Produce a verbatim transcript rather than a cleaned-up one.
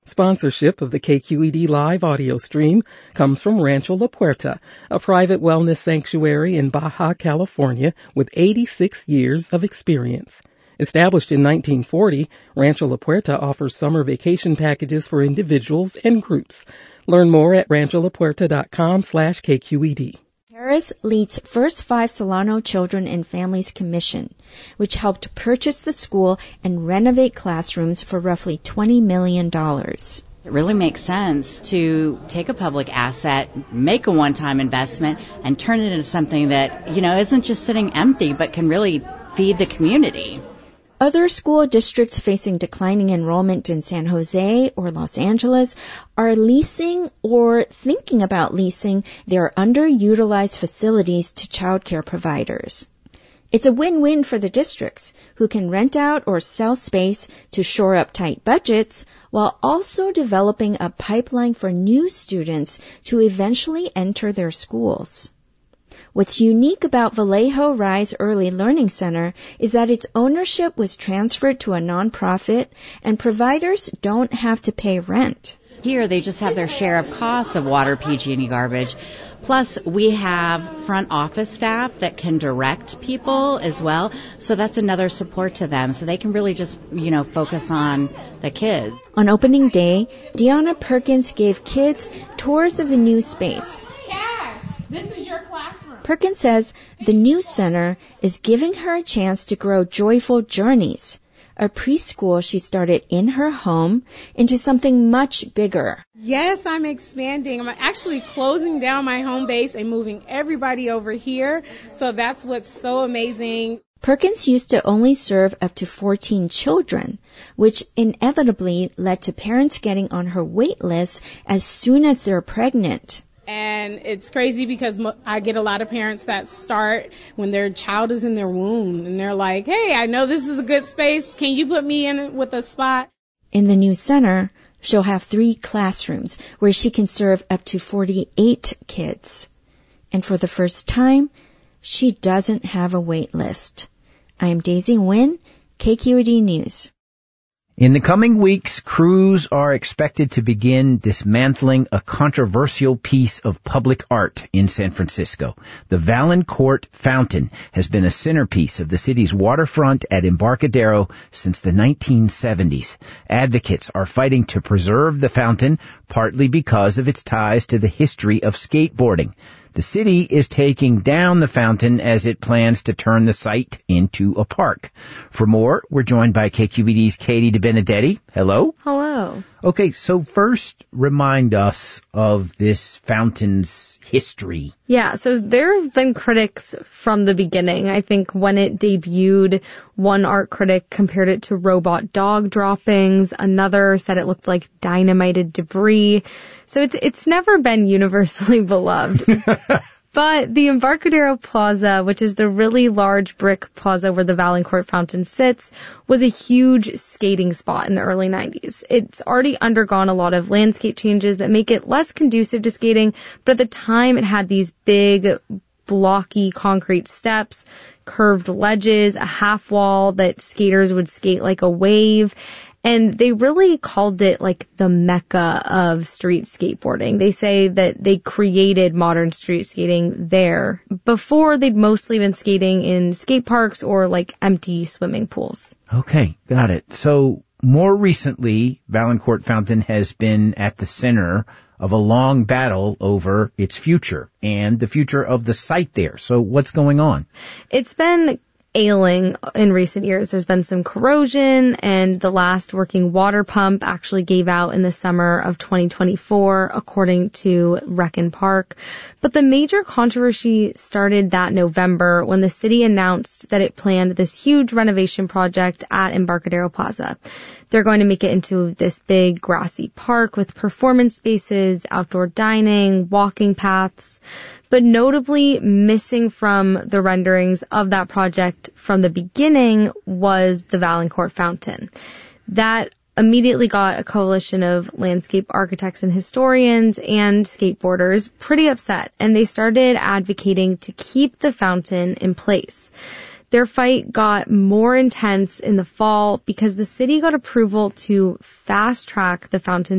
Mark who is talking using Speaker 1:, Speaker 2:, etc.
Speaker 1: Sponsorship of the K Q E D live audio stream comes from Rancho La Puerta, a private wellness sanctuary in Baja California with eighty-six years of experience. Established in nineteen forty, Rancho La Puerta offers summer vacation packages for individuals and groups. Learn more at rancho la puerta dot com slash K Q E D.
Speaker 2: Harris leads First Five Solano Children and Families Commission, which helped purchase the school and renovate classrooms for roughly twenty million dollars.
Speaker 3: It really makes sense to take a public asset, make a one-time investment, and turn it into something that, you know, isn't just sitting empty, but can really feed the community.
Speaker 2: Other school districts facing declining enrollment in San Jose or Los Angeles are leasing or thinking about leasing their underutilized facilities to childcare providers. It's a win-win for the districts, who can rent out or sell space to shore up tight budgets while also developing a pipeline for new students to eventually enter their schools. What's unique about Vallejo Rise Early Learning Center is that its ownership was transferred to a nonprofit and providers don't have to pay rent.
Speaker 3: Here they just have their share of costs of water, P G and E garbage. Plus we have front office staff that can direct people as well. So that's another support to them. So they can really just, you know, focus on the kids.
Speaker 2: On opening day, Deanna Perkins gave kids tours of the new space.
Speaker 4: Cash, this is your classroom.
Speaker 2: Perkins says the new center is giving her a chance to grow Joyful Journeys, a preschool she started in her home, into something much bigger.
Speaker 4: Yes, I'm expanding. I'm actually closing down my home base and moving everybody over here. So that's what's so amazing.
Speaker 2: Perkins used to only serve up to fourteen children, which inevitably led to parents getting on her wait list as soon as they're pregnant.
Speaker 4: And it's crazy because I get a lot of parents that start when their child is in their womb and they're like, hey, I know this is a good space. Can you put me in with a spot?
Speaker 2: In the new center, she'll have three classrooms where she can serve up to forty-eight kids. And for the first time, she doesn't have a wait list. I am Daisy Nguyen, K Q E D News.
Speaker 5: In the coming weeks, crews are expected to begin dismantling a controversial piece of public art in San Francisco. The Valancourt Fountain has been a centerpiece of the city's waterfront at Embarcadero since the nineteen seventies. Advocates are fighting to preserve the fountain, partly because of its ties to the history of skateboarding. The city is taking down the fountain as it plans to turn the site into a park. For more, we're joined by K Q E D's Katie DeBenedetti. Hello.
Speaker 6: Hello.
Speaker 5: Okay, so first, remind us of this fountain's history.
Speaker 6: Yeah, so there have been critics from the beginning. I think when it debuted, one art critic compared it to robot dog droppings. Another said it looked like dynamited debris. So it's it's never been universally beloved. But the Embarcadero Plaza, which is the really large brick plaza where the Valancourt Fountain sits, was a huge skating spot in the early nineties. It's already undergone a lot of landscape changes that make it less conducive to skating, but at the time it had these big, blocky concrete steps, curved ledges, a half wall that skaters would skate like a wave. And they really called it like the mecca of street skateboarding. They say that they created modern street skating there. Before, they'd mostly been skating in skate parks or like empty swimming pools.
Speaker 5: Okay, got it. So more recently, Valancourt Fountain has been at the center of a long battle over its future and the future of the site there. So what's going on?
Speaker 6: It's been ailing in recent years. There's been some corrosion, and the last working water pump actually gave out in the summer of twenty twenty-four, according to Reckon Park. But the major controversy started that November when the city announced that it planned this huge renovation project at Embarcadero Plaza. They're going to make it into this big grassy park with performance spaces, outdoor dining, walking paths. But notably missing from the renderings of that project from the beginning was the Valancourt Fountain. That immediately got a coalition of landscape architects and historians and skateboarders pretty upset, and they started advocating to keep the fountain in place. Their fight got more intense in the fall because the city got approval to fast-track the fountain's